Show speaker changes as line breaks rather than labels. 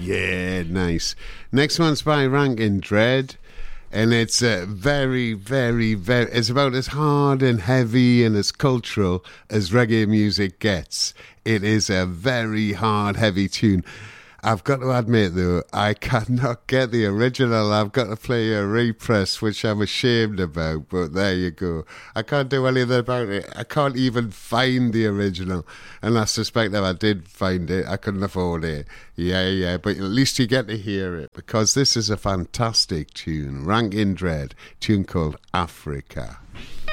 Yeah, nice. Next one's by Rankin Dread. And it's very, very, very... It's about as hard and heavy and as cultural as reggae music gets. It is a very hard, heavy tune. I've got to admit, though, I cannot get the original. I've got to play a repress, which I'm ashamed about, but there you go. I can't do anything about it. I can't even find the original. And I suspect that I did find it, I couldn't afford it. Yeah, but at least you get to hear it, because this is a fantastic tune. Rankin Dread, tune called Africa.